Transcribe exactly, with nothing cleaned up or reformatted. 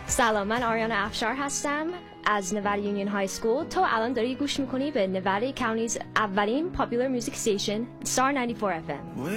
سلام، من آریانا افشار هستم از نوادا یونین های سکول. تو الان داری گوش میکنی به نوادا کاونتیز اولین پاپولار میوزیک استیشن ستار نود و چهار اف ام.